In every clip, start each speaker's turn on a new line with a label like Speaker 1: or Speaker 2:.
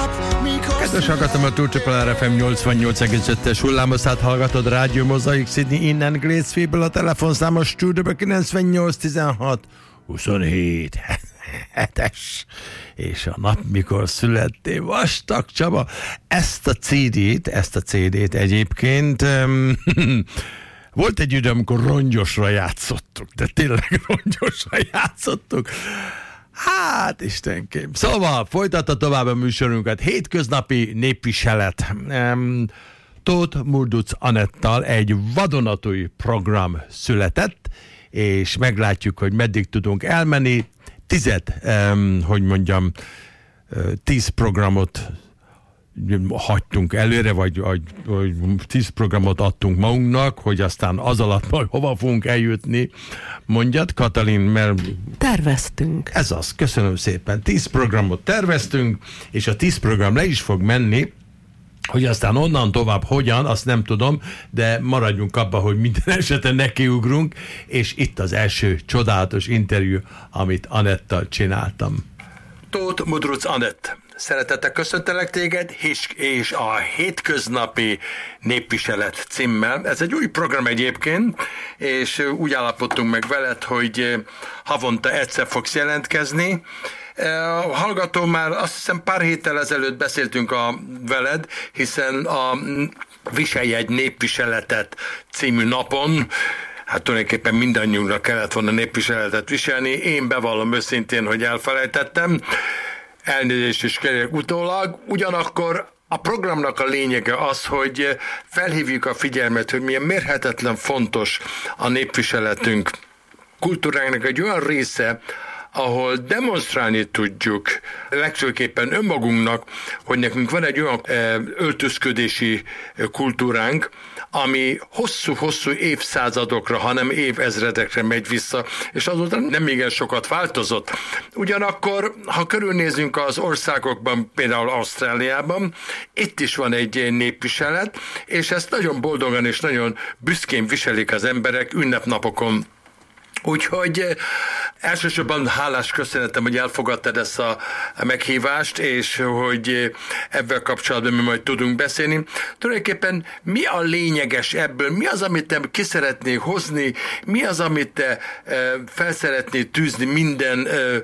Speaker 1: Kedves hallgatom, a Túlcsopolár FM 88,5-es hullámoszát hallgatod, Rádió Mozaik Sydney, innen Glécféből, a telefonszámos stúdióban 98 16 27 7-es, és a nap mikor születtél, Vastag Csaba. Ezt a CD-t egyébként volt egy idő, amikor rongyosra játszottuk, de tényleg rongyosra játszottuk. Hát, Istenkém. Szóval, folytatta tovább a műsorunkat. Hétköznapi népviselet. Tóth Murduc Anettal egy vadonatúj program született, és meglátjuk, hogy meddig tudunk elmenni. 10 programot hagytunk előre, vagy 10 programot adtunk magunknak, hogy aztán az alatt majd hova fogunk eljutni. Mondjad, Katalin, mert...
Speaker 2: Terveztünk.
Speaker 1: Ez az, köszönöm szépen. 10 programot terveztünk, és a 10 program le is fog menni, hogy aztán onnan tovább hogyan, azt nem tudom, de maradjunk abba, hogy minden esetben nekiugrunk, és itt az első csodálatos interjú, amit Anettal csináltam. Tóth Murduc Anett, szeretettel köszöntelek téged, és a Hétköznapi Népviselet címmel. Ez egy új program egyébként, és úgy állapodtunk meg veled, hogy havonta egyszer fogsz jelentkezni. A hallgató már azt hiszem pár héttel ezelőtt beszéltünk veled, hiszen a Viselj egy népviseletet című napon, hát tulajdonképpen mindannyiunknak kellett volna népviseletet viselni. Én bevallom őszintén, hogy elfelejtettem. Elnézést is kérjek utólag. Ugyanakkor a programnak a lényege az, hogy felhívjuk a figyelmet, hogy milyen mérhetetlen fontos a népviseletünk kultúránknak egy olyan része, ahol demonstrálni tudjuk legfőképpen önmagunknak, hogy nekünk van egy olyan öltözködési kultúránk, ami hosszú-hosszú évszázadokra, hanem évezredekre megy vissza, és azóta nem igen sokat változott. Ugyanakkor, ha körülnézünk az országokban, például Ausztráliában, itt is van egy népviselet, és ezt nagyon boldogan és nagyon büszkén viselik az emberek ünnepnapokon. Úgyhogy elsősorban hálás köszönetem, hogy elfogadtad ezt a meghívást, és hogy ebben kapcsolatban mi majd tudunk beszélni. Tulajdonképpen mi a lényeges ebből? Mi az, amit te ki szeretnél hozni? Mi az, amit te fel szeretnél tűzni minden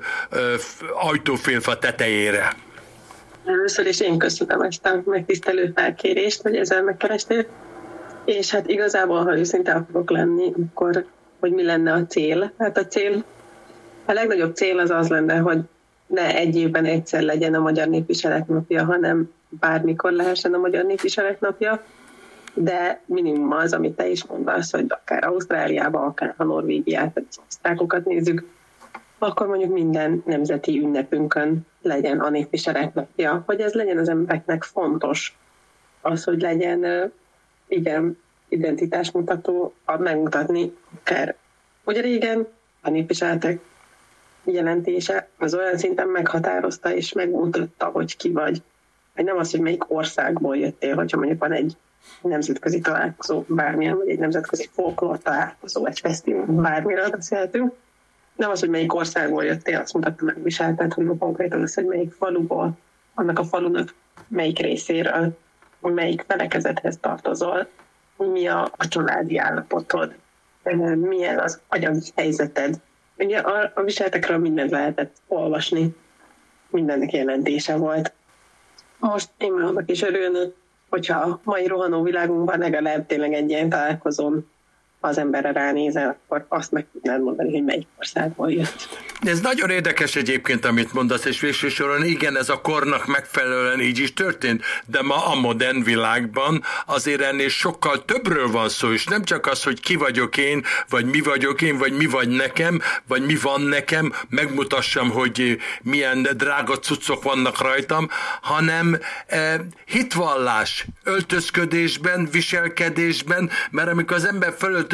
Speaker 1: ajtófélfa tetejére?
Speaker 3: Először is én köszönöm ezt a megtisztelő felkérést, hogy ezzel megkerestél. És hát igazából, ha őszinte akarok lenni, akkor hogy mi lenne a cél. Hát a legnagyobb cél az lenne, hogy ne egy évben egyszer legyen a Magyar Népviselet napja, hanem bármikor lehessen a Magyar Népviselet napja, de minimum az, amit te is mondasz, hogy akár Ausztráliában, akár a Norvégiát, vagy az osztrákokat nézzük, akkor mondjuk minden nemzeti ünnepünkön legyen a Népviselet napja, hogy ez legyen az embereknek fontos. Az, hogy legyen igen, identitásmutató, megmutatni akár. Ugye régen a népviseletek jelentése az olyan szinten meghatározta és megmutatta, hogy ki vagy. Vagy nem az, hogy melyik országból jöttél, hogyha mondjuk van egy nemzetközi találkozó bármilyen, vagy egy nemzetközi folklór találkozó, egy fesztivál, bármiről beszélhetünk. Nem az, hogy melyik országból jöttél, azt mutatta meg viseltet, hogy konkrétan az, hogy melyik faluból, annak a falunak melyik részéről, melyik felekezethez tartozol, mi a családi állapotod, milyen az anyagi helyzeted. Ugye a viseletekről mindent lehetett olvasni, mindennek jelentése volt. Most én már annak is örülök, hogyha a mai rohanó világunkban legalább tényleg egy ilyen találkozón az emberre ránézel, akkor azt meg tudnád mondani, hogy melyik országból jött.
Speaker 1: Ez nagyon érdekes egyébként, amit mondasz, és végső soron igen, ez a kornak megfelelően így is történt, de ma a modern világban azért ennél sokkal többről van szó, és nem csak az, hogy ki vagyok én, vagy mi vagyok én, vagy mi vagy nekem, vagy mi van nekem, megmutassam, hogy milyen drága cuccok vannak rajtam, hanem hitvallás, öltözködésben, viselkedésben, mert amikor az ember fölöltözik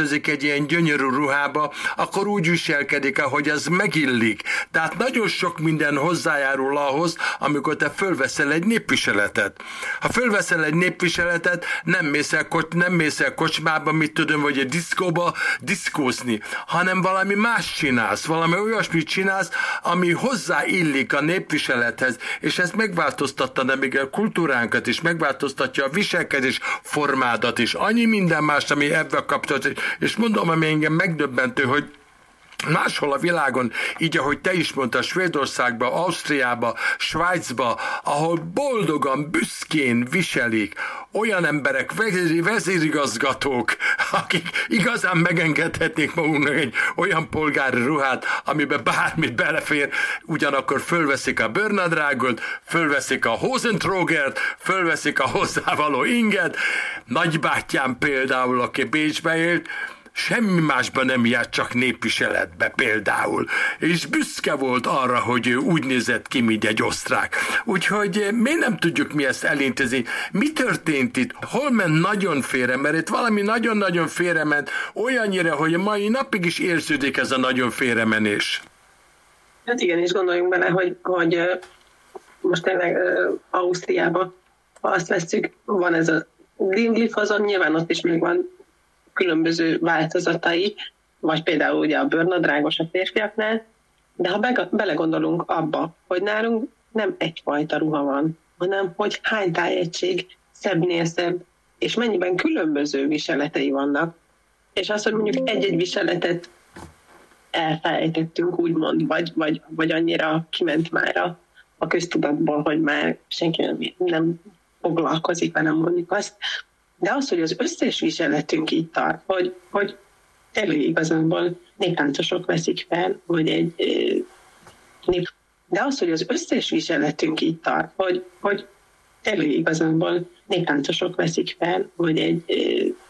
Speaker 1: beöltözik egy ilyen gyönyörű ruhába, akkor úgy viselkedik, ahogy az megillik. Tehát nagyon sok minden hozzájárul ahhoz, amikor te fölveszel egy népviseletet. Ha fölveszel egy népviseletet, nem mész el kocsmába, mit tudom, vagy egy diszkóba diszkózni, hanem valami más csinálsz, valami olyasmit csinálsz, ami hozzáillik a népviselethez, és ez megváltoztatta nem még a kultúránkat is, megváltoztatja a viselkedés formádat is, annyi minden más, ami ebben kapcsolatos. És mondom, ami engem megdöbbentő, hogy máshol a világon, így ahogy te is mondtad, Svédországba, Ausztriába, Svájcba, ahol boldogan, büszkén viselik olyan emberek, vezérigazgatók, akik igazán megengedhetnék magunknak egy olyan polgári ruhát, amiben bármit belefér, ugyanakkor fölveszik a bőrnadrágot, fölveszik a hosentrógert, fölveszik a hozzávaló inget. Nagybátyám például, aki Bécsbe élt, semmi másban nem járt, csak népviseletbe például. És büszke volt arra, hogy ő úgy nézett ki, mint egy osztrák. Úgyhogy miért nem tudjuk mi ezt elintézni? Mi történt itt? Hol ment nagyon félre? Mert itt valami nagyon-nagyon félrement, olyannyira, hogy a mai napig is érződik ez a nagyon félremenés.
Speaker 3: Hát igen, és gondoljunk bele, hogy most tényleg Ausztriában, ha azt vesszük, van ez a dingli fazon, nyilván ott is még van különböző változatai, vagy például ugye a bőrnadrágos a férfiaknál, de ha belegondolunk abba, hogy nálunk nem egyfajta ruha van, hanem hogy hány tájegység szebbnél szebb, és mennyiben különböző viseletei vannak, és az, hogy mondjuk egy-egy viseletet elfelejtettünk, úgymond, vagy annyira kiment már a köztudatból, hogy már senki nem foglalkozik vele, mondjuk azt. De az, hogy az összes viseletünk így tart, hogy tényleg igazából néptáncosok veszik fel, vagy egy de az, hogy az összes viseletünk így tart, hogy tényleg igazából néptáncosok veszik fel, vagy egy